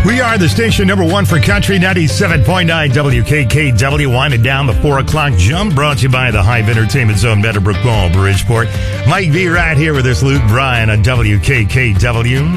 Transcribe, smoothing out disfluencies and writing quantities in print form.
We are the station number one for country, 97.9 WKKW. Winding down the 4 o'clock jump, brought to you by the Hive Entertainment Zone, Meadowbrook Mall, Bridgeport. Mike V right here with us, Luke Bryan on WKKW.